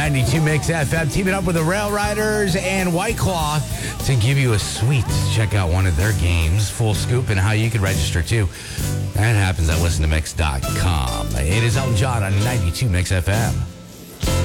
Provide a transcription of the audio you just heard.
92 Mix FM, teaming up with the Rail Riders and White Claw to give you a sweet. Check out one of their games, Full Scoop, and how you can register too. That happens at listentomix.com. It is Elton John on 92 Mix FM.